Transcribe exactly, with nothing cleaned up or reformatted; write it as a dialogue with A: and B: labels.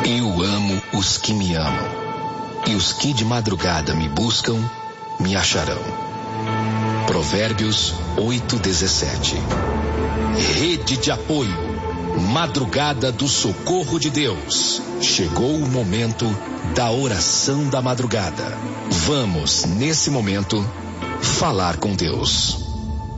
A: Eu amo os que me amam, e os que de madrugada me buscam, me acharão. Provérbios oito, dezessete. Rede de apoio. Madrugada do Socorro de Deus. Chegou o momento da oração da madrugada. Vamos, nesse momento, falar com Deus.